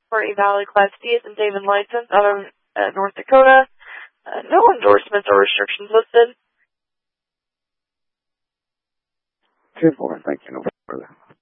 for a valid Class D and David license out of North Dakota. No endorsements or restrictions listed. 2-4, thank you. No further.